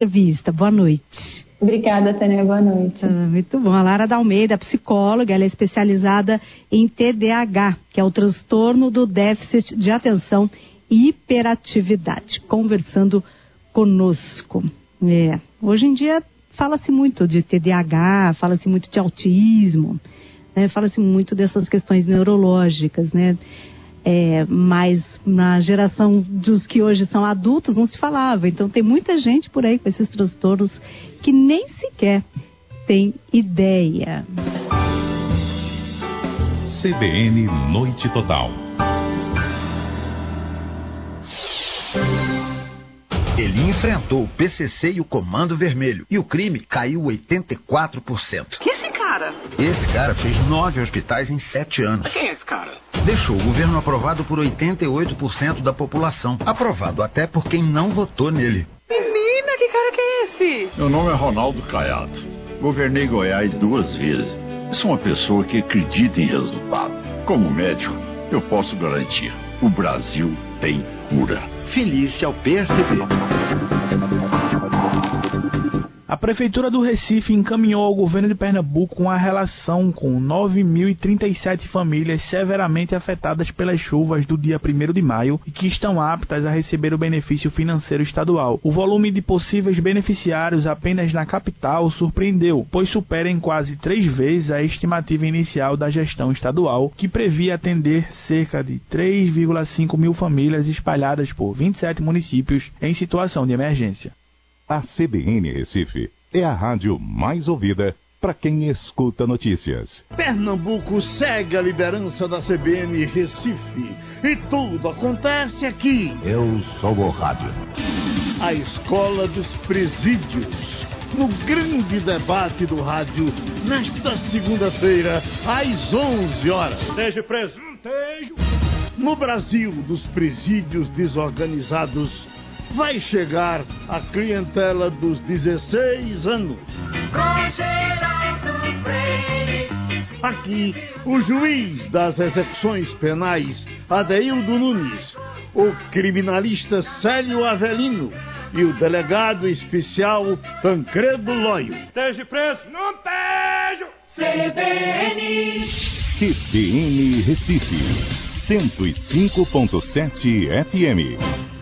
entrevista. Boa noite. Obrigada, Tânia. Boa noite. Muito bom. A Lara Dalmeida, psicóloga, ela é especializada em TDAH, que é o transtorno do déficit de atenção e hiperatividade, conversando conosco. Hoje em dia fala-se muito de TDAH, fala-se muito de autismo, né? Fala-se muito dessas questões neurológicas, né? Mas na geração dos que hoje são adultos não se falava. Então tem muita gente por aí com esses transtornos que nem sequer tem ideia. CBN Noite Total. Ele enfrentou o PCC e o Comando Vermelho. E o crime caiu 84%. Quem é esse cara? Esse cara fez 9 hospitais em 7 anos. Quem é esse cara? Deixou o governo aprovado por 88% da população. Aprovado até por quem não votou nele. Menina, que cara que é esse? Meu nome é Ronaldo Caiado. Governei Goiás 2 vezes. Sou uma pessoa que acredita em resultado. Como médico, eu posso garantir. O Brasil tem cura. Felícia ao PSB. A Prefeitura do Recife encaminhou ao governo de Pernambuco uma relação com 9.037 famílias severamente afetadas pelas chuvas do dia 1º de maio e que estão aptas a receber o benefício financeiro estadual. O volume de possíveis beneficiários apenas na capital surpreendeu, pois supera em quase 3 vezes a estimativa inicial da gestão estadual, que previa atender cerca de 3,5 mil famílias espalhadas por 27 municípios em situação de emergência. A CBN Recife é a rádio mais ouvida para quem escuta notícias. Pernambuco segue a liderança da CBN Recife e tudo acontece aqui. Eu sou o rádio. A Escola dos Presídios, no grande debate do rádio, nesta segunda-feira, às 11 horas. Esteja preso. No Brasil dos presídios desorganizados, vai chegar a clientela dos 16 anos. Aqui, o juiz das execuções penais, Adeildo Nunes, o criminalista Célio Avelino e o delegado especial Tancredo Lóio. Esteja preso. Não esteja. CBN Recife, 105.7 FM.